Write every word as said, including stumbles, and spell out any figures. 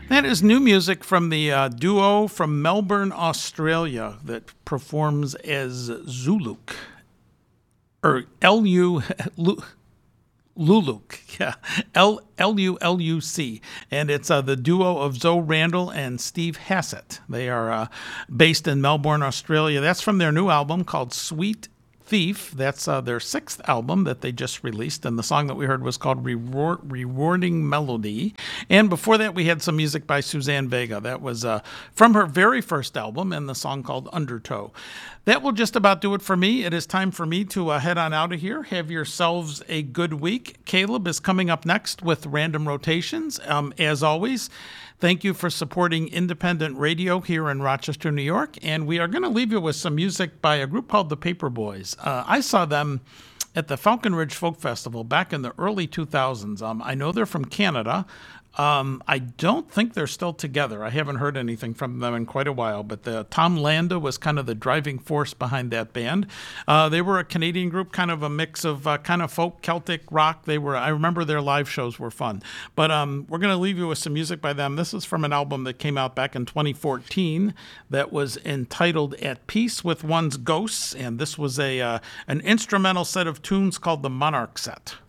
That is new music from the uh, duo from Melbourne, Australia, that performs as Zuluk, or L U Luluc, yeah, L L U L U C, and it's uh, the duo of Zoe Randall and Steve Hassett. They are uh, based in Melbourne, Australia. That's from their new album called Sweet Thief. That's uh, their sixth album that they just released, and the song that we heard was called Reward, Rewarding Melody. And before that, we had some music by Suzanne Vega. That was uh, from her very first album, and the song called Undertow. That will just about do it for me. It is time for me to uh, head on out of here. Have yourselves a good week. Caleb is coming up next with Random Rotations. Um, as always, thank you for supporting independent radio here in Rochester, New York. And we are going to leave you with some music by a group called the Paperboys. Uh, I saw them at the Falcon Ridge Folk Festival back in the early two thousands. Um, I know they're from Canada. Um, I don't think they're still together. I haven't heard anything from them in quite a while, but the, Tom Landa was kind of the driving force behind that band. Uh, they were a Canadian group, kind of a mix of uh, kind of folk, Celtic rock. They were, I remember their live shows were fun. But um, we're going to leave you with some music by them. This is from an album that came out back in twenty fourteen that was entitled At Peace with One's Ghosts, and this was a uh, an instrumental set of tunes called the Monarch Set.